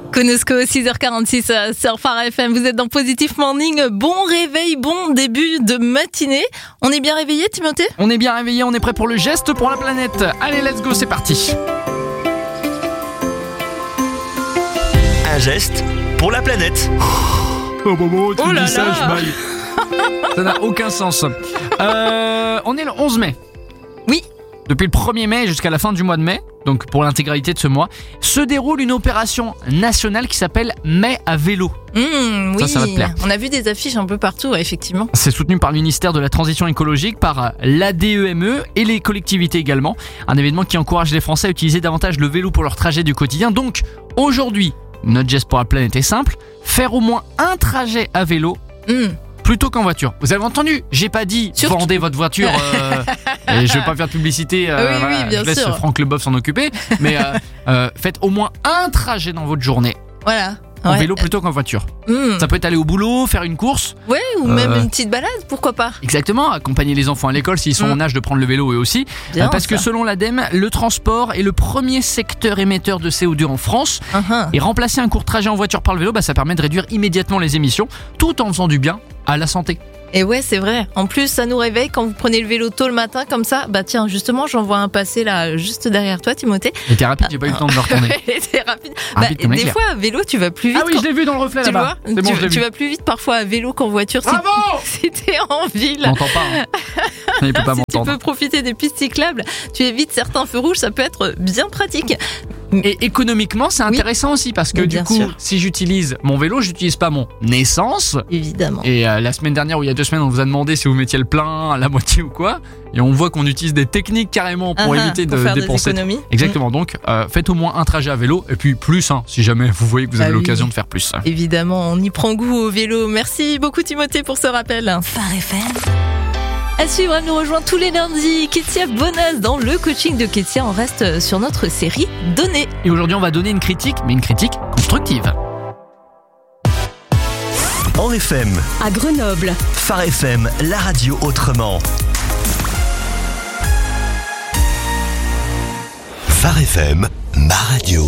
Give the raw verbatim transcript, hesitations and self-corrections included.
Konosko, six heures quarante-six sur Phare F M. Vous êtes dans Positif Morning. Bon réveil, bon début de matinée. On est bien réveillé, Timothée ? On est bien réveillé, on est prêt pour le geste pour la planète. Allez, let's go, c'est parti. Un geste pour la planète. Oh, Bobo, tu Oh me là dis ça, là. je baille. Ça n'a aucun sens. Euh, on est le onze mai. Oui. Depuis le premier mai jusqu'à la fin du mois de mai, donc pour l'intégralité de ce mois, se déroule une opération nationale qui s'appelle Mai à vélo. Mmh, oui, Ça, ça va te plaire. On a vu des affiches un peu partout, ouais, effectivement. C'est soutenu par le ministère de la Transition écologique, par l'A D E M E et les collectivités également. Un événement qui encourage les Français à utiliser davantage le vélo pour leur trajet du quotidien. Donc aujourd'hui, notre geste pour la planète est simple, faire au moins un trajet à vélo Mmh. plutôt qu'en voiture. Vous avez entendu ? J'ai pas dit Surtout. vendez votre voiture. Euh, et je vais pas faire de publicité. Euh, Oui, oui, voilà, bien je laisse sûr. Franck Leboeuf s'en occuper. Mais euh, euh, faites au moins un trajet dans votre journée Voilà. en Ouais. vélo plutôt qu'en voiture. Mmh. Ça peut être aller au boulot, faire une course. Ouais, ou même Euh. une petite balade, pourquoi pas ? Exactement, accompagner les enfants à l'école s'ils sont Mm. en âge de prendre le vélo eux aussi. Bien, Euh, parce que ça. selon l'ADEME, le transport est le premier secteur émetteur de C O deux en France. Uh-huh. Et remplacer un court trajet en voiture par le vélo, bah, ça permet de réduire immédiatement les émissions, tout en faisant du bien à la santé. Et ouais, c'est vrai. En plus, ça nous réveille quand vous prenez le vélo tôt le matin comme ça. Bah tiens, justement, j'en vois un passer là, juste derrière toi, Timothée. Et t'es rapide, j'ai pas eu le temps de me retourner. C'est rapide. Rapide Bah, comme des éclair. fois, à vélo, tu vas plus vite. Ah oui, quand- je l'ai vu dans le reflet Tu là-bas. vois, C'est bon, tu, je l'ai tu vu. vas plus vite parfois à vélo qu'en voiture si, Bravo. si t'es en ville. On n'entend pas. Hein. Il peut pas Si tu m'entendre. peux profiter des pistes cyclables, tu évites certains feux rouges, ça peut être bien pratique. Et économiquement, c'est Oui. intéressant aussi parce que Mais du bien coup, sûr. si j'utilise mon vélo, j'utilise pas mon essence. Évidemment. Et euh, la semaine dernière ou il y a deux semaines, on vous a demandé si vous mettiez le plein, à la moitié ou quoi. Et on voit qu'on utilise des techniques carrément pour Ah ah, éviter pour de faire des dépenser. économies. Exactement, donc euh, faites au moins un trajet à vélo et puis plus, hein, si jamais vous voyez que vous Bah avez oui. l'occasion de faire plus. Mm. Évidemment, on y prend goût au vélo. Merci beaucoup Timothée pour ce rappel. Phare F M. À suivre, elle nous rejoint tous les lundis. Kétia Bonas dans le coaching de Kétia. On reste sur notre série Donner. Et aujourd'hui, on va donner une critique, mais une critique constructive. En F M, À Grenoble. Phare F M, la radio autrement. Phare F M, ma radio.